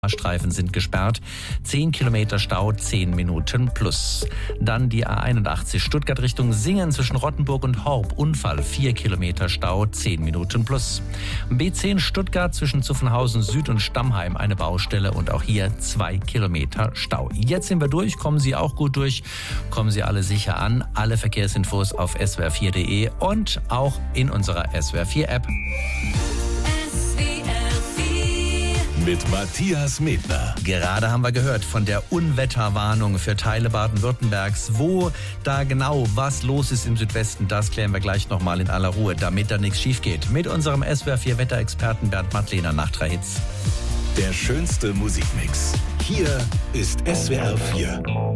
Streifen sind gesperrt, 10 Kilometer Stau, 10 Minuten plus. Dann die A81 Stuttgart Richtung Singen zwischen Rottenburg und Horb, Unfall, 4 Kilometer Stau, 10 Minuten plus. B10 Stuttgart zwischen Zuffenhausen Süd und Stammheim, eine Baustelle und auch hier 2 Kilometer Stau. Jetzt sind wir durch, kommen Sie auch gut durch, kommen Sie alle sicher an. Alle Verkehrsinfos auf swr4.de und auch in unserer SWR4-App. Mit Matthias Medner. Gerade haben wir gehört von der Unwetterwarnung für Teile Baden-Württembergs. Wo da genau was los ist im Südwesten, das klären wir gleich nochmal in aller Ruhe, damit da nichts schief geht. Mit unserem SWR4-Wetterexperten Bernd Mattlener nach 3 Hits. Der schönste Musikmix. Hier ist SWR4.